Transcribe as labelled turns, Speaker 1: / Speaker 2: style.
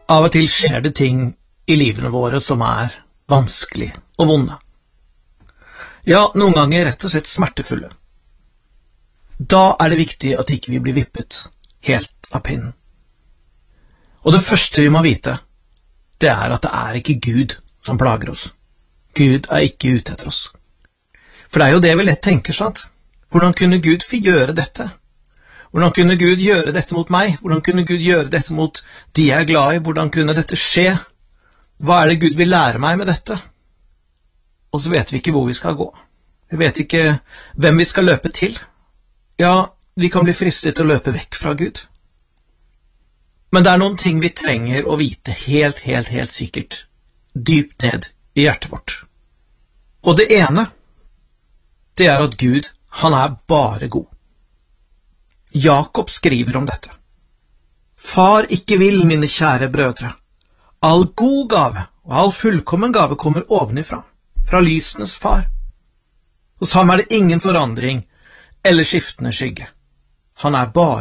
Speaker 1: Av og til skjer det ting i livene våre som vanskelig og vonde. Ja, noen ganger rett og slett smertefulle. Da det viktig at ikke vi blir vippet helt av pinnen. Og det første vi må vite, det at det ikke Gud som plager oss. Gud ikke ute etter oss. For det jo det vi lett tenker, sant? Hvordan kunne Gud gjøre dette? Hvordan kunne Gud gjøre dette mot meg? Hvordan kunne Gud gjøre dette mot de jeg glad i? Hvordan kunne dette skje? Hva det Gud vil lære meg med dette? Og så vet vi ikke hvor vi skal gå. Vi vet ikke hvem vi skal løpe til. Ja, vi kan bli fristet til å løpe vekk fra Gud. Men det noen ting vi trenger å vite helt sikkert, dypt ned i hjertet vårt. Og det ene, det at Gud, han bare god. Jakob skriver om dette. Far ikke vil, mine kjære brødre. All god gave og all fullkommen gave kommer ovenifra, fra lysenes far. Hos ham det ingen forandring eller skiftende skygge. Han bare